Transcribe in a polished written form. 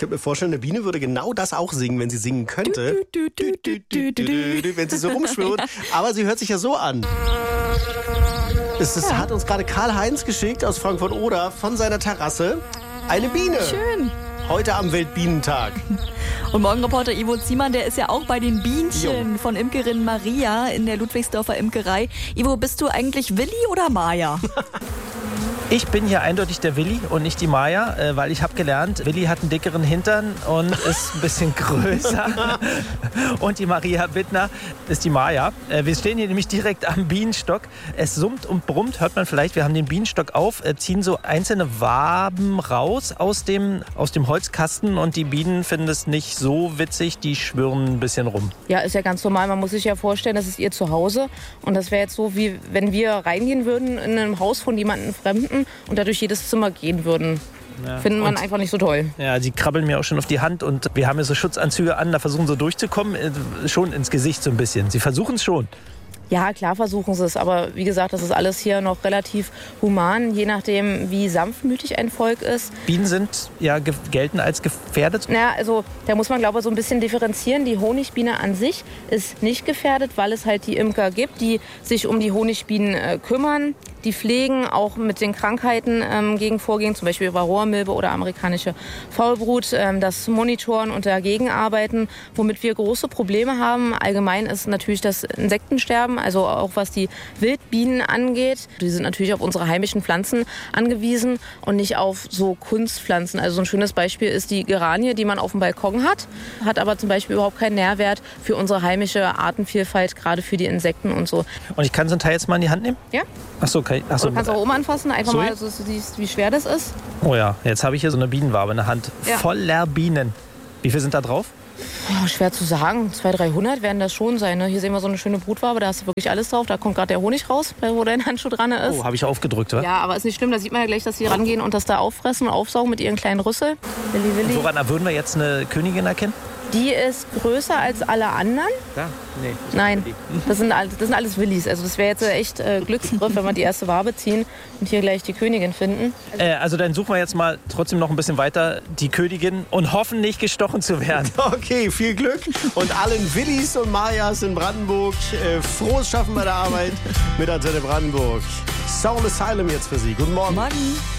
könnte mir vorstellen, eine Biene würde genau das auch singen, wenn sie singen könnte. Wenn sie so rumschwirrt. Aber sie hört sich ja so an. Das hat uns gerade Karl-Heinz geschickt aus Frankfurt-Oder von seiner Terrasse. Eine Biene. Schön. Heute am Weltbienentag. Und Morgenreporter Ivo Ziemann, der ist ja auch bei den Bienchen von Imkerin Maria in der Ludwigsdorfer Imkerei. Ivo, bist du eigentlich Willi oder Maja? Ich bin hier eindeutig der Willi und nicht die Maja, weil ich habe gelernt, Willi hat einen dickeren Hintern und ist ein bisschen größer. Und die Maria Bittner ist die Maja. Wir stehen hier nämlich direkt am Bienenstock. Es summt und brummt, hört man vielleicht. Wir haben den Bienenstock auf, ziehen so einzelne Waben raus aus dem Holzkasten und die Bienen finden es nicht so witzig, die schwirren ein bisschen rum. Ja, ist ja ganz normal. Man muss sich ja vorstellen, das ist ihr Zuhause. Und das wäre jetzt so, wie wenn wir reingehen würden in einem Haus von jemandem Fremden und dadurch jedes Zimmer gehen würden. Ja. Finden man einfach nicht so toll. Ja, die krabbeln mir auch schon auf die Hand und wir haben ja so Schutzanzüge an, da versuchen so durchzukommen, schon ins Gesicht so ein bisschen. Sie versuchen es schon. Ja, klar versuchen sie es, aber wie gesagt, das ist alles hier noch relativ human, je nachdem, wie sanftmütig ein Volk ist. Bienen gelten als gefährdet? Naja, also da muss man, glaube ich, so ein bisschen differenzieren. Die Honigbiene an sich ist nicht gefährdet, weil es halt die Imker gibt, die sich um die Honigbienen kümmern, die pflegen, auch mit den Krankheiten gegen vorgehen, zum Beispiel Varroamilbe oder amerikanische Faulbrut, das monitoren und dagegen arbeiten. Womit wir große Probleme haben, allgemein ist natürlich das Insektensterben, also auch was die Wildbienen angeht. Die sind natürlich auf unsere heimischen Pflanzen angewiesen und nicht auf so Kunstpflanzen. Also so ein schönes Beispiel ist die Geranie, die man auf dem Balkon hat aber zum Beispiel überhaupt keinen Nährwert für unsere heimische Artenvielfalt, gerade für die Insekten und so. Und ich kann so ein Teil jetzt mal in die Hand nehmen? Ja. Ach so, okay. Ach so. Du kannst auch oben anfassen, einfach so mal, so siehst, wie schwer das ist. Oh ja, jetzt habe ich hier so eine Bienenwabe in der Hand. Ja. Voller Bienen. Wie viele sind da drauf? Ja, schwer zu sagen. 200, 300 werden das schon sein. Ne? Hier sehen wir so eine schöne Brutwabe, da hast du wirklich alles drauf. Da kommt gerade der Honig raus, wo dein Handschuh dran ist. Oh, habe ich aufgedrückt, oder? Ja, aber ist nicht schlimm. Da sieht man ja gleich, dass sie rangehen und das da auffressen und aufsaugen mit ihren kleinen Rüssel. Willi. Woran würden wir jetzt eine Königin erkennen? Die ist größer als alle anderen. Ja? Nee. Nein, das sind alles Willis. Also das wäre jetzt echt Glücksgriff, wenn wir die erste Wabe ziehen und hier gleich die Königin finden. Also dann suchen wir jetzt mal trotzdem noch ein bisschen weiter die Königin und hoffen nicht gestochen zu werden. Okay, viel Glück und allen Willis und Majas in Brandenburg. Frohes Schaffen bei der Arbeit mit Antenne Brandenburg. Soul Asylum jetzt für Sie. Guten Morgen. Morgen.